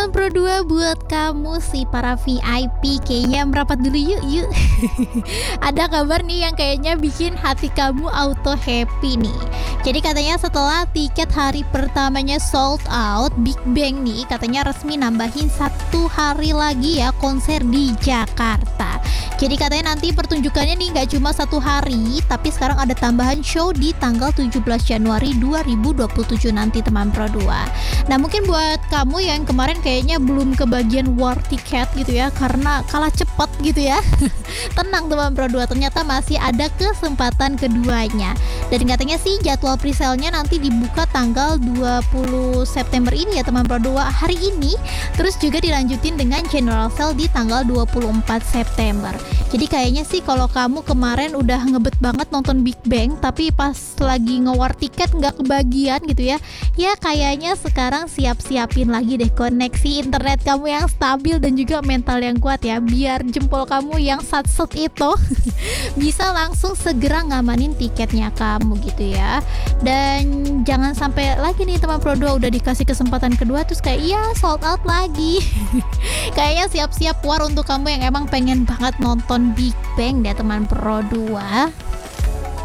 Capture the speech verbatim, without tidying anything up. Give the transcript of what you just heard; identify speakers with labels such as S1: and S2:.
S1: teman Pro dua, buat kamu si para V I P kayaknya merapat dulu yuk yuk. Ada kabar nih yang kayaknya bikin hati kamu auto happy nih. Jadi katanya setelah tiket hari pertamanya sold out, Big Bang nih katanya resmi nambahin satu hari lagi ya konser di Jakarta. Jadi katanya nanti pertunjukannya nih gak cuma satu hari, tapi sekarang ada tambahan show di tanggal tujuh belas Januari dua ribu dua puluh tujuh nanti teman Pro dua. Nah mungkin buat kamu yang kemarin kayaknya belum kebagian war tiket gitu ya, karena kalah cepat gitu ya. Tenang teman Pro dua, ternyata masih ada kesempatan keduanya. Dan katanya sih jadwal presale-nya nanti dibuka tanggal dua puluh September ini ya teman Pro dua, hari ini. Terus juga dilanjutin dengan general sale di tanggal dua puluh empat September. Jadi kayaknya sih kalau kamu kemarin udah ngebet banget nonton Big Bang, tapi pas lagi ngewar tiket nggak kebagian gitu ya, ya kayaknya sekarang siap-siapin lagi deh koneksi internet kamu yang stabil dan juga mental yang kuat ya, biar jempol kamu yang satset itu bisa langsung segera ngamanin tiketnya kamu gitu ya. Dan jangan sampai lagi nih teman Pro dua udah dikasih kesempatan kedua terus kayak iya sold out lagi. Kayaknya siap-siap war untuk kamu yang emang pengen banget nonton Big Bang deh teman Pro dua.